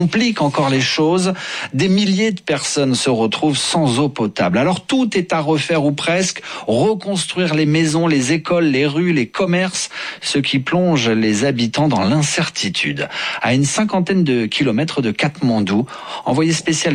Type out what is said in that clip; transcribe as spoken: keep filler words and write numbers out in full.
complique encore les choses. Des milliers de personnes se retrouvent sans eau potable. Alors tout est à refaire ou presque. Reconstruire les maisons, les écoles, les rues, les commerces, ce qui plonge les habitants dans l'incertitude. À une cinquantaine de kilomètres de Katmandou, envoyé spécial